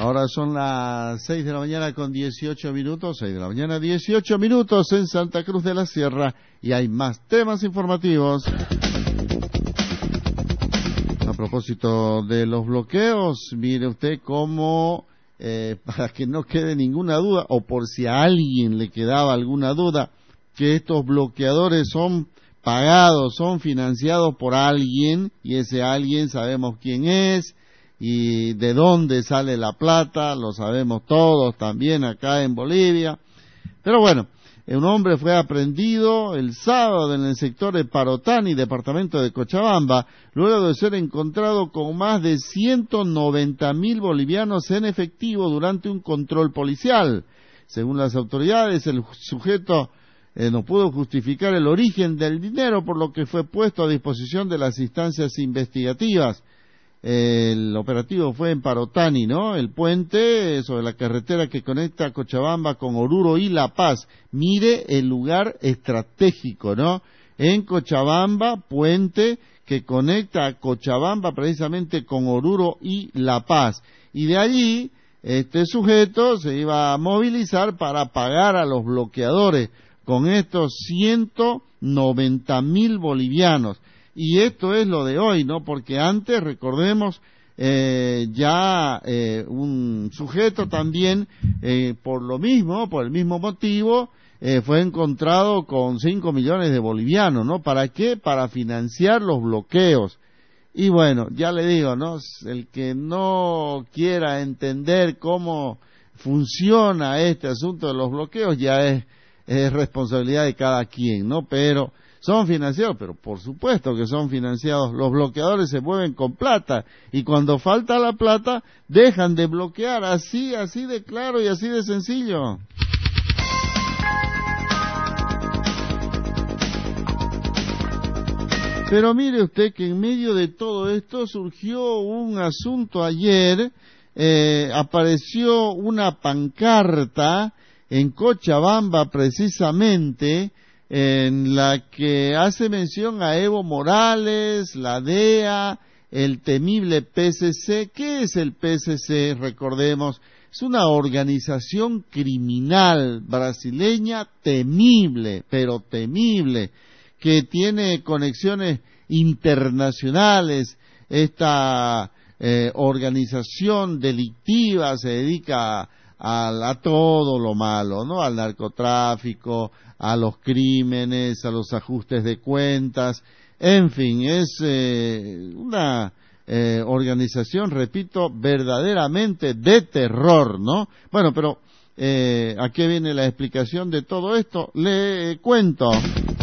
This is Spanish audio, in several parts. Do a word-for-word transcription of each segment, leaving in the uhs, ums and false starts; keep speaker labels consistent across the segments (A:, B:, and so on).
A: Ahora son las seis de la mañana con dieciocho minutos, seis de la mañana dieciocho minutos en Santa Cruz de la Sierra, y hay más temas informativos. A propósito de los bloqueos, mire usted cómo, eh, para que no quede ninguna duda, o por si a alguien le quedaba alguna duda, que estos bloqueadores son pagados, son financiados por alguien, y ese alguien sabemos quién es, y de dónde sale la plata, lo sabemos todos también acá en Bolivia. Pero bueno, un hombre fue aprehendido el sábado en el sector de Parotani, departamento de Cochabamba, luego de ser encontrado con más de ciento noventa mil bolivianos en efectivo durante un control policial. Según las autoridades, el sujeto eh, no pudo justificar el origen del dinero, por lo que fue puesto a disposición de las instancias investigativas. El operativo fue en Parotani, ¿no? El puente sobre la carretera que conecta Cochabamba con Oruro y La Paz. Mire el lugar estratégico, ¿no? En Cochabamba, puente que conecta a Cochabamba precisamente con Oruro y La Paz. Y de allí, este sujeto se iba a movilizar para pagar a los bloqueadores con estos ciento noventa mil bolivianos. Y esto es lo de hoy, ¿no? Porque antes, recordemos, eh, ya eh, un sujeto también, eh, por lo mismo, por el mismo motivo, eh, fue encontrado con cinco millones de bolivianos, ¿no? ¿Para qué? Para financiar los bloqueos. Y bueno, ya le digo, ¿no? El que no quiera entender cómo funciona este asunto de los bloqueos ya es, es responsabilidad de cada quien, ¿no? Pero son financiados, pero por supuesto que son financiados. Los bloqueadores se mueven con plata, y cuando falta la plata, dejan de bloquear. Así, así de claro y así de sencillo. Pero mire usted que en medio de todo esto surgió un asunto ayer, eh, apareció una pancarta en Cochabamba precisamente, en la que hace mención a Evo Morales, la D E A, el temible P C C. ¿Qué es el P C C? Recordemos, es una organización criminal brasileña temible, pero temible, que tiene conexiones internacionales. Esta eh, organización delictiva se dedica a, a, a todo lo malo, ¿no? Al narcotráfico, a los crímenes, a los ajustes de cuentas, en fin, es eh, una eh, organización, repito, verdaderamente de terror, ¿no? Bueno, pero eh, ¿a qué viene la explicación de todo esto? Le cuento.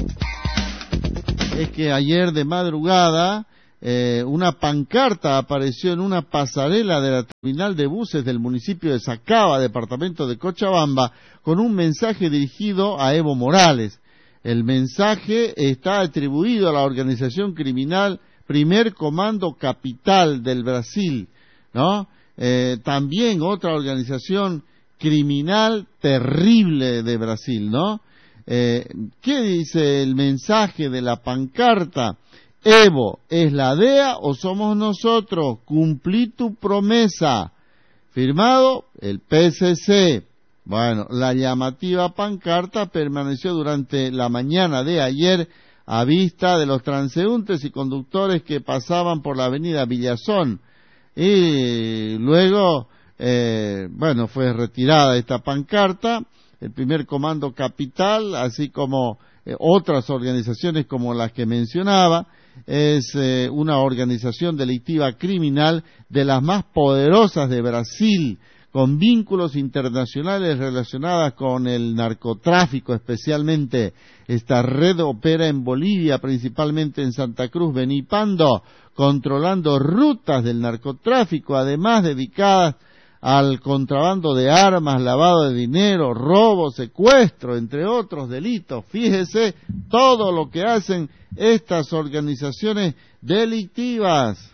A: Es que ayer de madrugada eh, una pancarta apareció en una pasarela de la terminal de buses del municipio de Sacaba, departamento de Cochabamba, con un mensaje dirigido a Evo Morales. El mensaje está atribuido a la organización criminal Primer Comando Capital del Brasil, ¿no? Eh, también otra organización criminal terrible de Brasil, ¿no? Eh, ¿Qué dice el mensaje de la pancarta? Evo, ¿es la D E A o somos nosotros? Cumplí tu promesa. Firmado el P C C. Bueno, la llamativa pancarta permaneció durante la mañana de ayer a vista de los transeúntes y conductores que pasaban por la avenida Villazón. Y luego, eh, bueno, fue retirada esta pancarta. El Primer Comando Capital, así como eh, otras organizaciones como las que mencionaba, es eh, una organización delictiva criminal de las más poderosas de Brasil, con vínculos internacionales relacionadas con el narcotráfico. Especialmente esta red opera en Bolivia, principalmente en Santa Cruz, Benipando, controlando rutas del narcotráfico, además dedicadas al contrabando de armas, lavado de dinero, robo, secuestro, entre otros delitos. Fíjese todo lo que hacen estas organizaciones delictivas.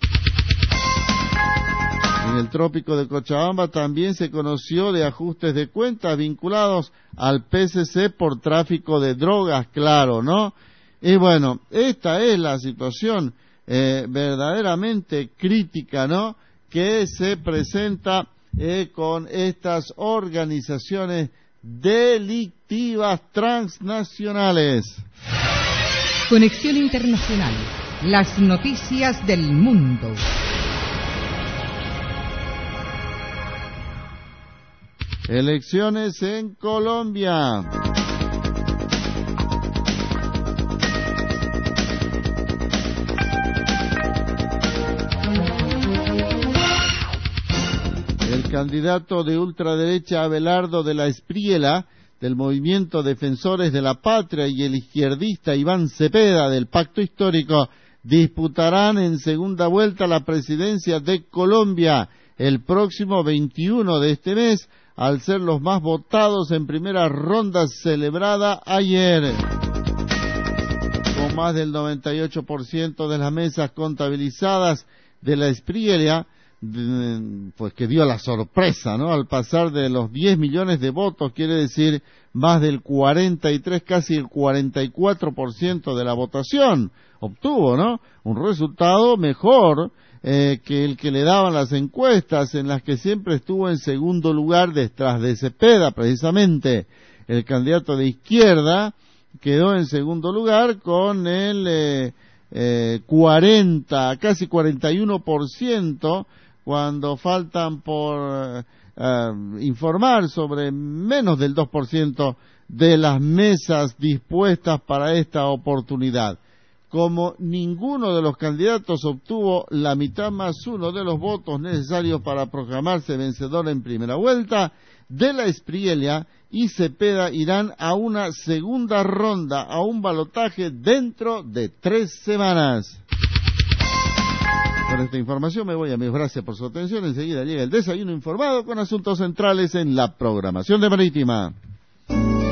A: En el trópico de Cochabamba también se conoció de ajustes de cuentas vinculados al P C C por tráfico de drogas, claro, ¿no? Y bueno, esta es la situación eh, verdaderamente crítica, ¿no?, que se presenta eh, con estas organizaciones delictivas transnacionales.
B: Conexión Internacional, las noticias del mundo.
A: Elecciones en Colombia. El candidato de ultraderecha Abelardo de la Espriella, del Movimiento Defensores de la Patria, y el izquierdista Iván Cepeda, del Pacto Histórico, disputarán en segunda vuelta la presidencia de Colombia el próximo veintiuno de este mes, al ser los más votados en primera ronda celebrada ayer. Con más del noventa y ocho por ciento de las mesas contabilizadas de la Espriella, pues que dio la sorpresa, ¿no? Al pasar de los diez millones de votos, quiere decir más del cuarenta y tres, casi el cuarenta y cuatro por ciento de la votación obtuvo, ¿no? Un resultado mejor eh, que el que le daban las encuestas, en las que siempre estuvo en segundo lugar detrás de Cepeda, precisamente. El candidato de izquierda quedó en segundo lugar con el eh, eh, cuarenta, casi cuarenta y uno por ciento, cuando faltan por eh, informar sobre menos del dos por ciento de las mesas dispuestas para esta oportunidad. Como ninguno de los candidatos obtuvo la mitad más uno de los votos necesarios para proclamarse vencedor en primera vuelta, de la Espriella y Cepeda irán a una segunda ronda, a un balotaje dentro de tres semanas. Con esta información me voy, amigos. Gracias por su atención. Enseguida llega el desayuno informado con asuntos centrales en la programación de Marítima.